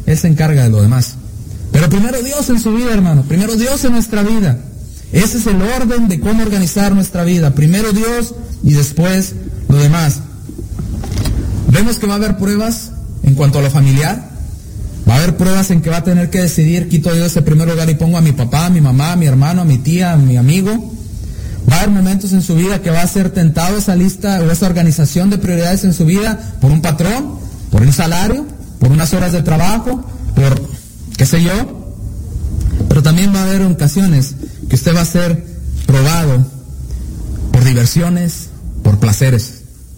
Él se encarga de lo demás. Pero primero Dios en su vida, hermano. Primero Dios en nuestra vida. Ese es el orden de cómo organizar nuestra vida. Primero Dios y después lo demás. Vemos que va a haber pruebas en cuanto a lo familiar. Va a haber pruebas en que va a tener que decidir, quito a Dios en primer lugar y pongo a mi papá, a mi mamá, a mi hermano, a mi tía, a mi amigo. Va a haber momentos en su vida que va a ser tentado esa lista o esa organización de prioridades en su vida por un patrón, por un salario, por unas horas de trabajo, por qué sé yo. Pero también va a haber ocasiones que usted va a ser probado por diversiones, por placeres.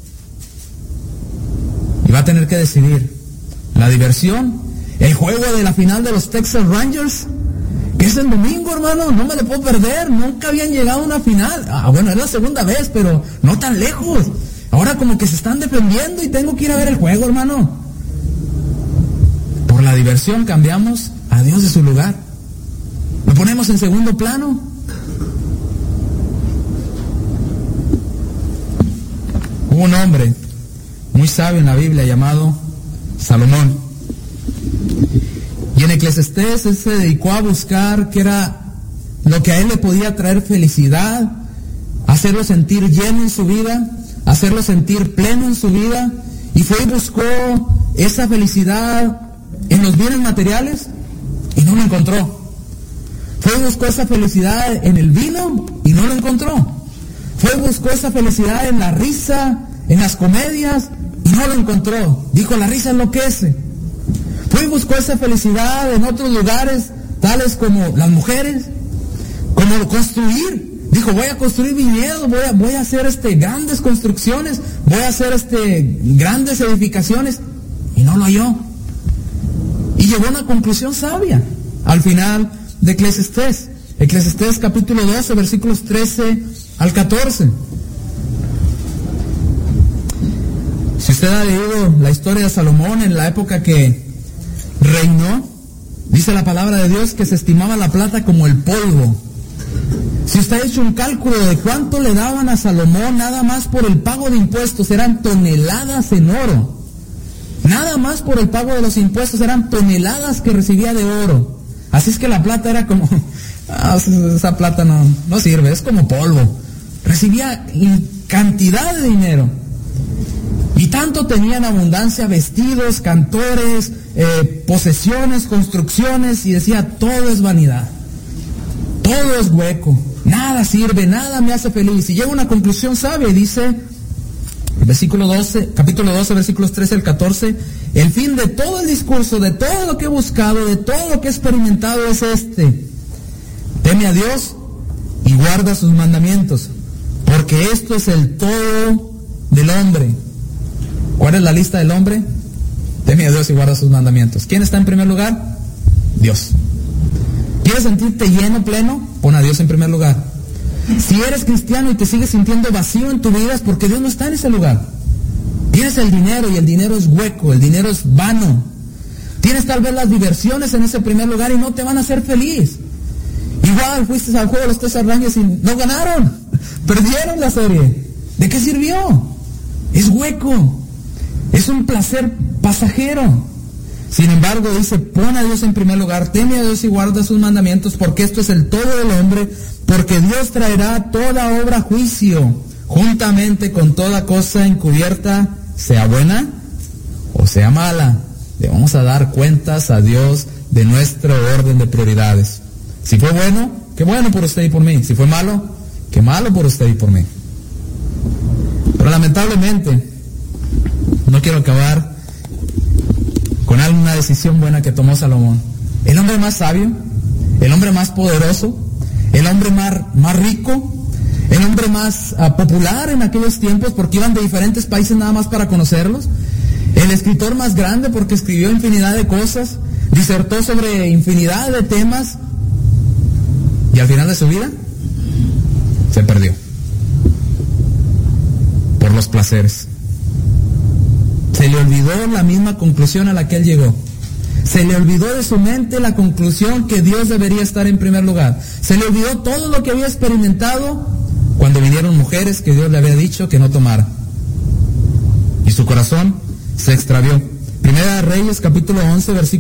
Y va a tener que decidir la diversión, el juego de la final de los Texas Rangers, que es el domingo, hermano, no me lo puedo perder. Nunca habían llegado a una final. Bueno, es la segunda vez, pero no tan lejos. Ahora como que se están defendiendo y tengo que ir a ver el juego, hermano. Por la diversión cambiamos a Dios de su lugar. Lo ponemos en segundo plano. Hubo un hombre muy sabio en la Biblia llamado Salomón. Y en Eclesiastés él se dedicó a buscar qué era lo que a él le podía traer felicidad, hacerlo sentir lleno en su vida, hacerlo sentir pleno en su vida, y fue y buscó esa felicidad en los bienes materiales y no lo encontró. Fue y buscó esa felicidad en el vino y no lo encontró. Fue y buscó esa felicidad en la risa, en las comedias, y no lo encontró. Dijo, la risa enloquece. Fue y buscó esa felicidad en otros lugares, tales como las mujeres, como construir. Dijo, voy a construir viñedos, voy a hacer grandes construcciones, voy a hacer grandes edificaciones, y no lo halló. Y llegó a una conclusión sabia al final de Eclesiastés. Eclesiastés capítulo 12, versículos 13 al 14. Si usted ha leído la historia de Salomón en la época que reinó, dice la palabra de Dios que se estimaba la plata como el polvo. Si usted ha hecho un cálculo de cuánto le daban a Salomón nada más por el pago de impuestos, eran toneladas en oro. Nada más por el pago de los impuestos eran toneladas que recibía de oro. Así es que la plata era como, esa plata no sirve, es como polvo. Recibía cantidad de dinero. Y tanto tenían abundancia, vestidos, cantores, posesiones, construcciones, y decía, todo es vanidad. Todo es hueco. Nada sirve, nada me hace feliz. Y llega a una conclusión sabia y dice, capítulo 12, versículos 13 al 14, el fin de todo el discurso, de todo lo que he buscado, de todo lo que he experimentado es teme a Dios y guarda sus mandamientos, porque esto es el todo del hombre. ¿Cuál es la lista del hombre? Teme a Dios y guarda sus mandamientos. ¿Quién está en primer lugar? Dios. ¿Quieres sentirte lleno, pleno? Pon a Dios en primer lugar. Si eres cristiano y te sigues sintiendo vacío en tu vida es porque Dios no está en ese lugar. Tienes el dinero y el dinero es hueco, el dinero es vano. Tienes tal vez las diversiones en ese primer lugar y no te van a hacer feliz. Igual fuiste al juego de los Texas Rangers y no ganaron, perdieron la serie. ¿De qué sirvió? Es hueco, es un placer pasajero. Sin embargo, dice, pon a Dios en primer lugar, teme a Dios y guarda sus mandamientos, porque esto es el todo del hombre, porque Dios traerá toda obra a juicio, juntamente con toda cosa encubierta, sea buena o sea mala. Le vamos a dar cuentas a Dios de nuestro orden de prioridades. Si fue bueno, qué bueno por usted y por mí. Si fue malo, qué malo por usted y por mí. Pero lamentablemente, no quiero acabar con alguna decisión buena que tomó Salomón. El hombre más sabio, el hombre más poderoso, el hombre más rico, el hombre más popular en aquellos tiempos, porque iban de diferentes países nada más para conocerlos, el escritor más grande porque escribió infinidad de cosas, disertó sobre infinidad de temas, y al final de su vida se perdió por los placeres. Se le olvidó la misma conclusión a la que él llegó. Se le olvidó de su mente la conclusión que Dios debería estar en primer lugar. Se le olvidó todo lo que había experimentado cuando vinieron mujeres que Dios le había dicho que no tomara. Y su corazón se extravió. Primera de Reyes, capítulo 11, versículo